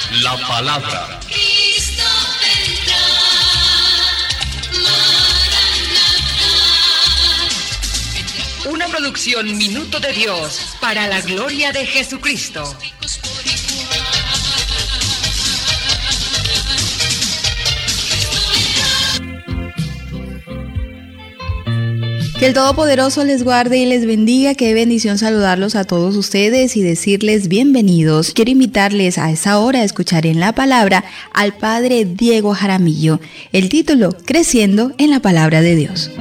La palabra. Cristo vendrá, Maranatha. Una producción Minuto de Dios para la gloria de Jesucristo. Que el Todopoderoso les guarde y les bendiga. Qué bendición saludarlos a todos ustedes y decirles bienvenidos. Quiero invitarles a esta hora a escuchar en la palabra al Padre Diego Jaramillo. El título, Creciendo en la Palabra de Dios.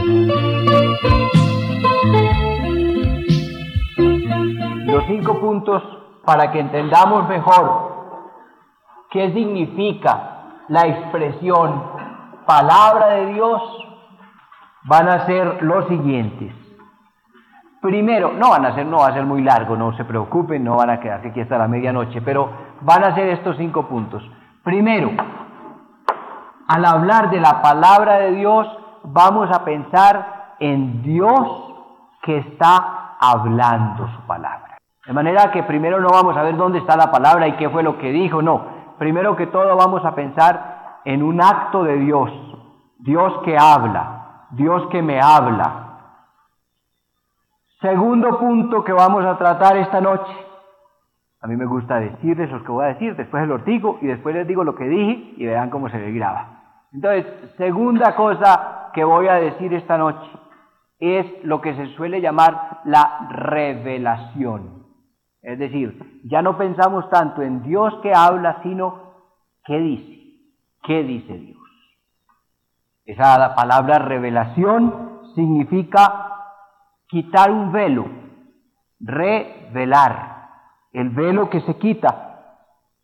Los 5 puntos para que entendamos mejor qué significa la expresión palabra de Dios van a ser los siguientes. Primero, no va a ser muy largo, no se preocupen, no van a quedarse aquí hasta la medianoche, pero van a ser estos 5 puntos. Primero, al hablar de la palabra de Dios, vamos a pensar en Dios que está hablando su palabra. De manera que primero no vamos a ver dónde está la palabra y qué fue lo que dijo, no. Primero que todo vamos a pensar en un acto de Dios, Dios que habla, Dios que me habla. Segundo punto que vamos a tratar esta noche. A mí me gusta decirles lo que voy a decir, después se los digo y después les digo lo que dije y verán cómo se les graba. Entonces, segunda cosa que voy a decir esta noche es lo que se suele llamar la revelación. Es decir, ya no pensamos tanto en Dios que habla, sino ¿qué dice Dios? Esa palabra revelación significa quitar un velo, revelar, el velo que se quita,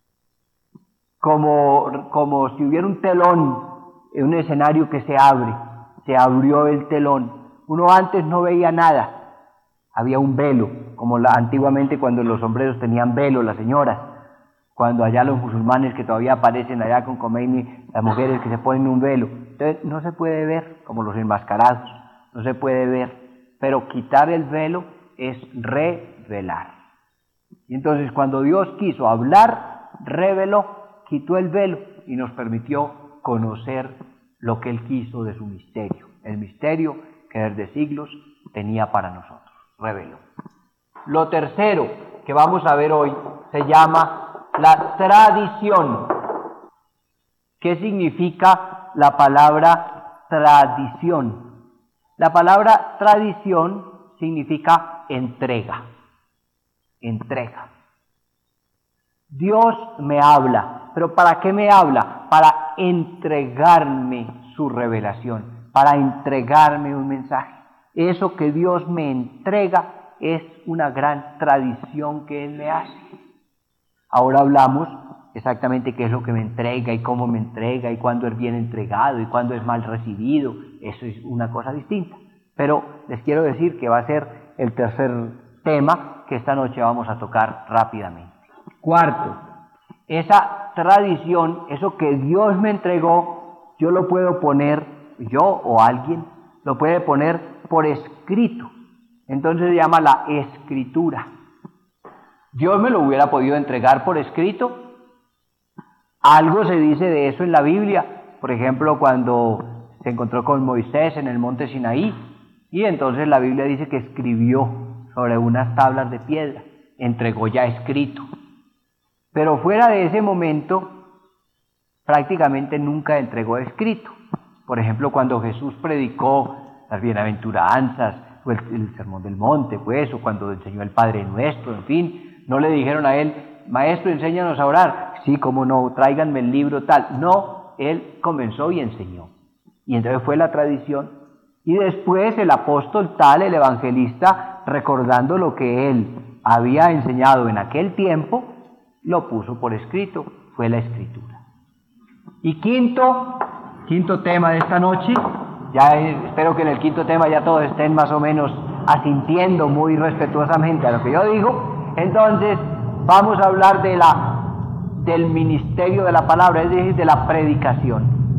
como si hubiera un telón en un escenario que se abre, se abrió el telón. Uno antes no veía nada, había un velo, como antiguamente cuando los sombreros tenían velo, las señoras. Cuando allá los musulmanes que todavía aparecen allá con Khomeini, las mujeres que se ponen un velo. Entonces no se puede ver, como los enmascarados, no se puede ver. Pero quitar el velo es revelar. Y entonces cuando Dios quiso hablar, reveló, quitó el velo y nos permitió conocer lo que Él quiso de su misterio. El misterio que desde siglos tenía para nosotros. Reveló. Lo tercero que vamos a ver hoy se llama la tradición. ¿Qué significa la palabra tradición? La palabra tradición significa entrega. Entrega. Dios me habla, pero ¿para qué me habla? Para entregarme su revelación, para entregarme un mensaje. Eso que Dios me entrega es una gran tradición que Él me hace. Ahora hablamos exactamente qué es lo que me entrega y cómo me entrega y cuándo es bien entregado y cuándo es mal recibido. Eso es una cosa distinta. Pero les quiero decir que va a ser el tercer tema que esta noche vamos a tocar rápidamente. Cuarto, esa tradición, eso que Dios me entregó, yo lo puedo poner, yo o alguien, lo puede poner por escrito. Entonces se llama la escritura. Dios me lo hubiera podido entregar por escrito. Algo se dice de eso en la Biblia. Por ejemplo, cuando se encontró con Moisés en el monte Sinaí, y entonces la Biblia dice que escribió sobre unas tablas de piedra, entregó ya escrito. Pero fuera de ese momento, prácticamente nunca entregó escrito. Por ejemplo, cuando Jesús predicó las bienaventuranzas, o el sermón del monte, pues, o cuando enseñó el Padre Nuestro, en fin, no le dijeron a él, maestro, enséñanos a orar. Sí, cómo no, tráiganme el libro tal. No, él comenzó y enseñó. Y entonces fue la tradición. Y después el apóstol tal, el evangelista, recordando lo que él había enseñado en aquel tiempo, lo puso por escrito, fue la escritura. Y quinto tema de esta noche, espero que en el quinto tema ya todos estén más o menos asintiendo muy respetuosamente a lo que yo digo. Entonces vamos a hablar del ministerio de la palabra, es decir, de la predicación.